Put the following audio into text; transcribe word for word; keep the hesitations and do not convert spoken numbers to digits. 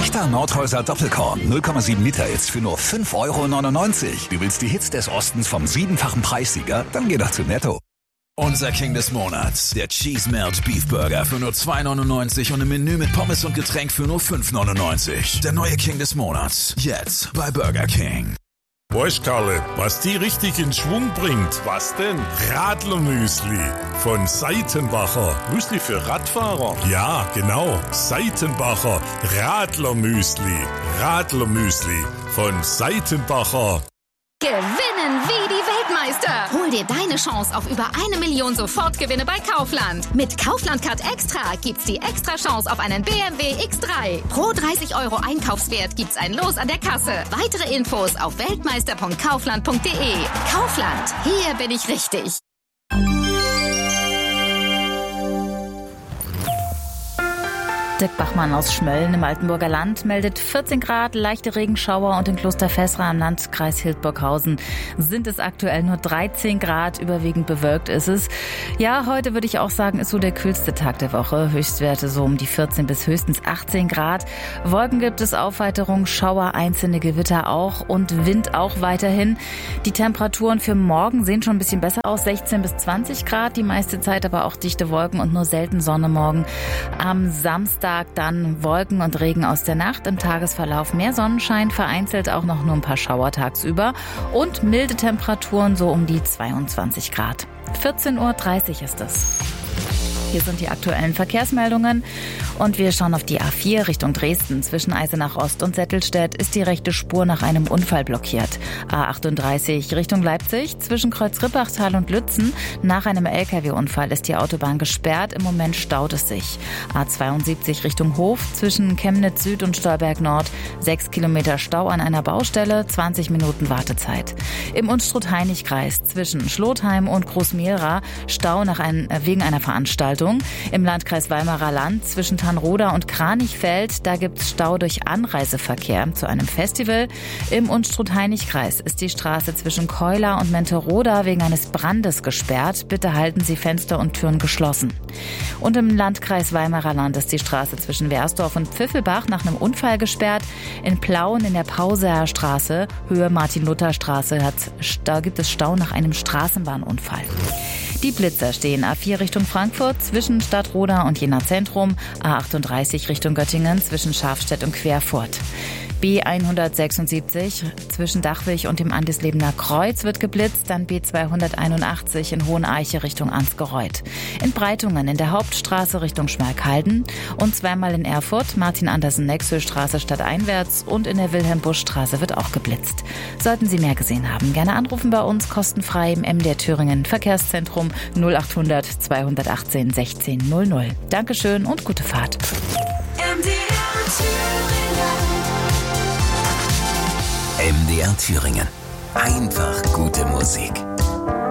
Echter Nordhäuser Doppelkorn, null Komma sieben Liter jetzt für nur fünf Euro neunundneunzig. Du willst die Hits des Ostens vom siebenfachen Preissieger? Dann geh doch zu Netto. Unser King des Monats, der Cheese Melt Beef Burger für nur zwei neunundneunzig und ein Menü mit Pommes und Getränk für nur fünf neunundneunzig. Der neue King des Monats, jetzt bei Burger King. Weißt Karle, was die richtig in Schwung bringt? Was denn? Radlermüsli von Seitenbacher. Müsli für Radfahrer? Ja, genau. Seitenbacher Radlermüsli. Radlermüsli von Seitenbacher. Gewinnen wie die Weltmeister. Hol dir deine Chance auf über eine Million Sofortgewinne bei Kaufland. Mit Kaufland Card Extra gibt's die extra Chance auf einen B M W X drei. Pro dreißig Euro Einkaufswert gibt's ein Los an der Kasse. Weitere Infos auf weltmeister punkt kaufland punkt de. Kaufland, hier bin ich richtig. Dirk Bachmann aus Schmölln im Altenburger Land meldet vierzehn Grad, leichte Regenschauer und in Klosterfessra im Landkreis Hildburghausen sind es aktuell nur dreizehn Grad, überwiegend bewölkt ist es. Ja, heute würde ich auch sagen, ist so der kühlste Tag der Woche. Höchstwerte so um die vierzehn bis höchstens achtzehn Grad. Wolken gibt es, Aufweiterung, Schauer, einzelne Gewitter auch und Wind auch weiterhin. Die Temperaturen für morgen sehen schon ein bisschen besser aus, sechzehn bis zwanzig Grad, die meiste Zeit aber auch dichte Wolken und nur selten Sonne morgen. Am Samstag dann Wolken und Regen aus der Nacht, im Tagesverlauf mehr Sonnenschein, vereinzelt auch noch nur ein paar Schauer tagsüber und milde Temperaturen so um die zweiundzwanzig Grad. vierzehn Uhr dreißig ist es. Hier sind die aktuellen Verkehrsmeldungen und wir schauen auf die A vier Richtung Dresden. Zwischen Eisenach Ost und Settelstedt ist die rechte Spur nach einem Unfall blockiert. A achtunddreißig Richtung Leipzig zwischen Kreuz-Rippachtal und Lützen. Nach einem L K W-Unfall ist die Autobahn gesperrt. Im Moment staut es sich. A zweiundsiebzig Richtung Hof zwischen Chemnitz Süd und Stolberg Nord. Sechs Kilometer Stau an einer Baustelle, zwanzig Minuten Wartezeit. Im Unstrut-Heinig-Kreis zwischen Schlotheim und Großmehlra Stau nach einem, äh, wegen einer Veranstaltung. Im Landkreis Weimarer Land zwischen Tannroda und Kranichfeld, da gibt es Stau durch Anreiseverkehr zu einem Festival. Im Unstrut-Heinig-Kreis ist die Straße zwischen Keular und Menteroda wegen eines Brandes gesperrt. Bitte halten Sie Fenster und Türen geschlossen. Und im Landkreis Weimarer Land ist die Straße zwischen Wersdorf und Pfiffelbach nach einem Unfall gesperrt. In Plauen in der Pauseer Straße, Höhe Martin-Luther-Straße, da gibt es Stau nach einem Straßenbahnunfall. Die Blitzer stehen A vier Richtung Frankfurt zwischen Stadtroda und Jena Zentrum, A achtunddreißig Richtung Göttingen zwischen Schafstedt und Querfurt. B hundertsechsundsiebzig zwischen Dachwig und dem Andislebener Kreuz wird geblitzt, dann B zweihunderteinundachtzig in Hoheneiche Richtung Ansgereuth. In Breitungen in der Hauptstraße Richtung Schmalkalden und zweimal in Erfurt, Martin-Andersen-Nexö-Straße stadteinwärts und in der Wilhelm-Busch-Straße wird auch geblitzt. Sollten Sie mehr gesehen haben, gerne anrufen bei uns kostenfrei im M D R Thüringen Verkehrszentrum null achthundert zweihundertachtzehn sechzehn null null. Dankeschön und gute Fahrt. M D R Thüringen. M D R Thüringen. Einfach gute Musik.